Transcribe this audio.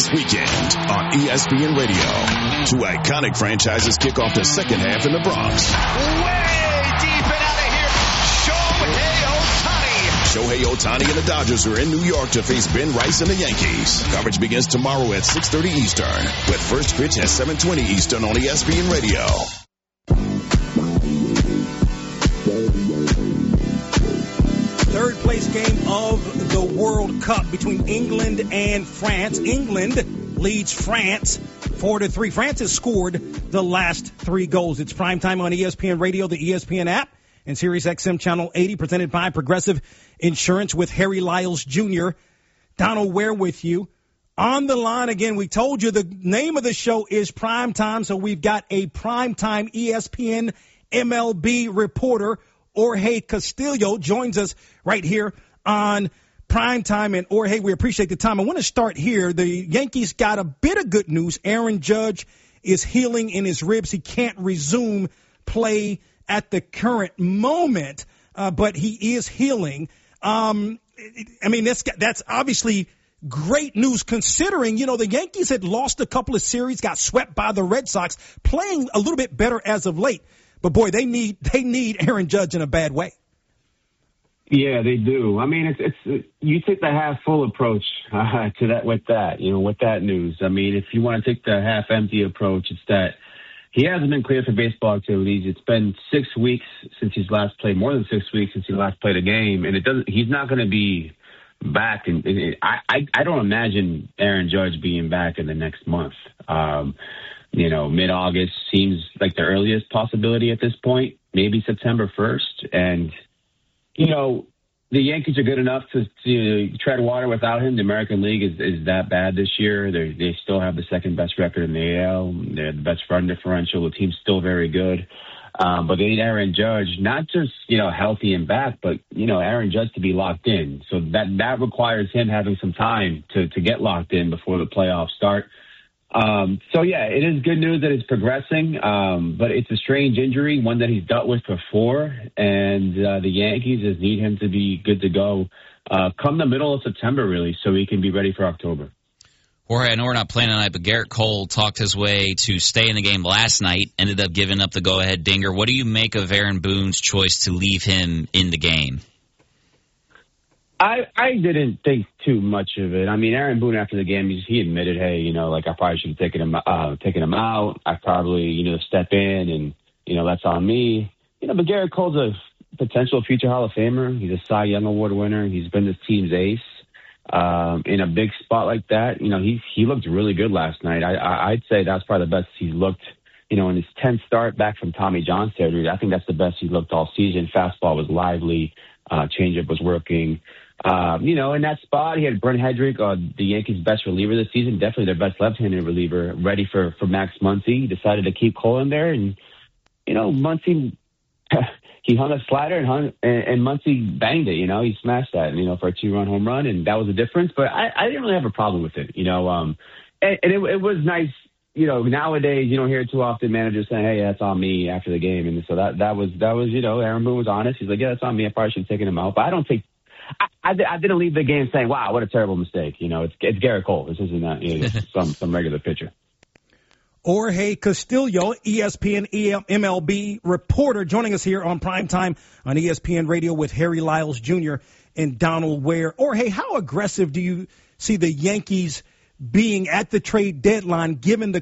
this weekend on ESPN Radio. Two iconic franchises kick off the second half in the Bronx. Way deep and out of here, Shohei Ohtani. Shohei Ohtani and the Dodgers are in New York to face Ben Rice and the Yankees. Coverage begins tomorrow at 6:30 Eastern, with first pitch at 7:20 Eastern on ESPN Radio. Third place game of the World Cup between England and France. England leads France 4-3. France has scored the last 3 goals. It's primetime on ESPN Radio, the ESPN app, and Sirius XM Channel 80, presented by Progressive Insurance with Harry Lyles Jr. Donald Ware with you. On the line again, we told you the name of the show is Primetime, so we've got a Primetime ESPN MLB reporter. Jorge Castillo joins us right here on Primetime. And Jorge, we appreciate the time. I want to start here. The Yankees got a bit of good news. Aaron Judge is healing in his ribs. He can't resume play at the current moment, but he is healing. That's obviously great news considering, the Yankees had lost a couple of series, got swept by the Red Sox, playing a little bit better as of late. But, boy, they need Aaron Judge in a bad way. Yeah, they do. I mean, it's you take the half full approach to that with that news. I mean, if you want to take the half empty approach, it's that he hasn't been cleared for baseball activities. It's been 6 weeks since he's last played, more than 6 weeks since he last played a game, and he's not going to be back. And I don't imagine Aaron Judge being back in the next month. Mid-August seems like the earliest possibility at this point, maybe September 1st. And, the Yankees are good enough to tread water without him. The American League is that bad this year. They still have the second best record in the AL. They're the best run differential. The team's still very good. But they need Aaron Judge, not just, healthy and back, but, Aaron Judge to be locked in. So that requires him having some time to get locked in before the playoffs start. It is good news that it's progressing, but it's a strange injury, one that he's dealt with before, and the Yankees just need him to be good to go come the middle of September, really, so he can be ready for October. Jorge, I know we're not playing tonight, but Garrett Cole talked his way to stay in the game last night, ended up giving up the go-ahead dinger. What do you make of Aaron Boone's choice to leave him in the game? I didn't think too much of it. I mean, Aaron Boone after the game, he admitted, hey, I probably should have taken him out. I probably, step in and, that's on me. But Garrett Cole's a potential future Hall of Famer. He's a Cy Young Award winner. He's been this team's ace. In a big spot like that, he looked really good last night. I'd say that's probably the best he's looked, in his 10th start back from Tommy John surgery. I think that's the best he looked all season. Fastball was lively. Changeup was working. In that spot, he had Brent Hedrick, the Yankees' best reliever this season, definitely their best left-handed reliever, ready for Max Muncy. He decided to keep Cole in there, and, Muncy, he hung a slider and Muncy banged it, he smashed that, for a 2-run home run, and that was the difference. But I didn't really have a problem with it, and it was nice. Nowadays you don't hear it too often, managers saying, hey, that's on me after the game. And so that was, Aaron Boone was honest. He's like, yeah, that's on me. I probably should have taken him out. But I don't think, I didn't leave the game saying, wow, what a terrible mistake. It's Garrett Cole. This isn't that, some regular pitcher. Jorge Castillo, ESPN MLB reporter, joining us here on Primetime on ESPN Radio with Harry Lyles Jr. and Donald Ware. Jorge, how aggressive do you see the Yankees being at the trade deadline, given the